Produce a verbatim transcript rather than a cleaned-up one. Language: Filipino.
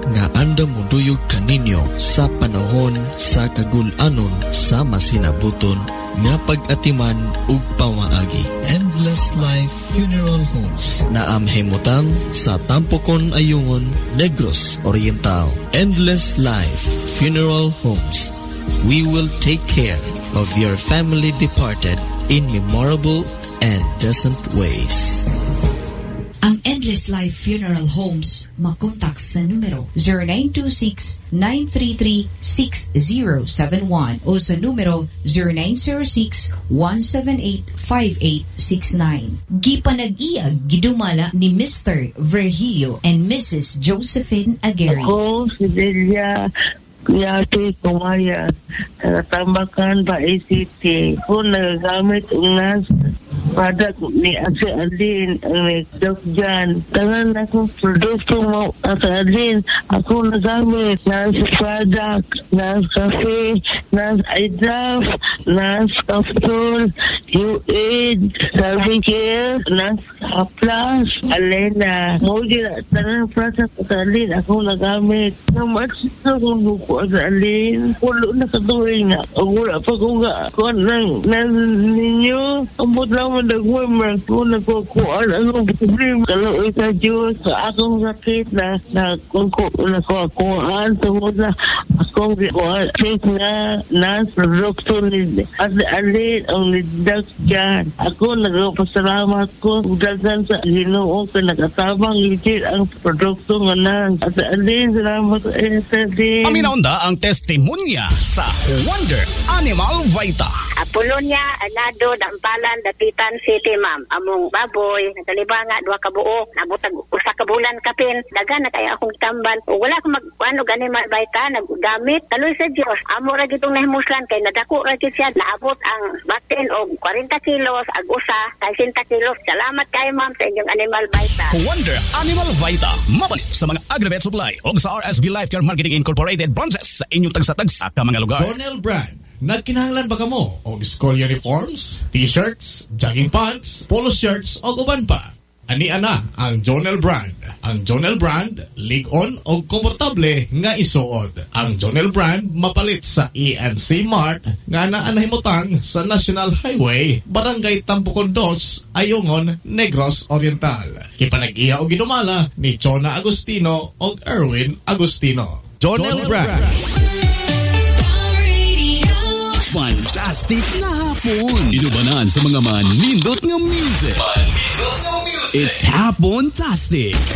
nga andam muduyog kaninyo sa panahon sa kagul-anon sa masinabuton nga pag-atiman ug pamaagi. Endless Life Funeral Homes na amhimutan sa Tampokon Ayungon, Negros Oriental. Endless Life Funeral Homes. We will take care of your family departed in memorable and decent ways. Ang Endless Life Funeral Homes makontak sa numero zero nine two six, nine three three, six zero seven one o sa numero zero nine zero six, one seven eight, five eight six nine. Gipanag-iyag gidumala ni Mister Virgilio and Missus Josephine Aguirre. Ako, si Delia Kuyate Kumaya, taga-Tambakan, Bae City. Ako nagagamit ungas product ni Ate Aline, ang nag-doc dyan. Tangan akong produkto mo, Ate Aline, ako nagamit. Nas product, nas cafe, nas iDrop, nas capsule, U-Aid, Salving Care, nas Plus, Alena. Muli na, tangan product, Ate Aline, ako nagamit. Namasito kong buko, Ate Aline. Pulo na katuloy nga. Ang wala pa ko nga. Kung nang, nang ninyo, ambot lang nagway man ko nagkukuan ang problema kalau ika Diyos sa akong sakit na na kung nakukuan tungkol na akong kuan sakit na na produkto ni Ate Aline ang nidag dyan. Ako nagpasalamat ko dagan sa Ginoo ka nakatabang legit ang produkto nga na Ate Aline. Salamat Ate Aline. Paminaunda ang testimonya sa Wonder Animal Vita. Apolonia, Anado, Dampalan, Dapitan City, ma'am. Among baboy, nagalibanga, dua ka buo, nabutag usa ka bulan kapin, dagan na kaya akong tambal. O wala akong mag-ano animal vita, naggamit. Taloy sa Diyos, amo ra gitong nahimuslan, kay nadako ra gid siya, naabot ang batin o forty kilos, ag usa, sixty kilos. Salamat kayo, ma'am, sa inyong animal vita. Wonder Animal Vita, mapalit sa mga Agravet Supply o sa R S V Life Care Marketing Incorporated branches sa inyong tagsa-tagsa ka mga lugar. Jonel Brand. Nagkinahanglan ba ka mo o school uniforms, t-shirts, jogging pants, polo shirts o uban pa? Ani-ana ang Jonel Brand. Ang Jonel Brand, lig-on o komportable nga isuod. Ang Jonel Brand mapalit sa E N C Mart nga naanahimutang sa National Highway, Barangay Tampokon dos, Ayungon, Negros Oriental. Kipanag-iya o ginumala ni Chona Agustino o Erwin Agustino. Jonel, Jonel Brand. Brand. Fantastic na hapon. Inubanan sa mga manindot ng music. Manindot ng music. It's Hapon-tastic.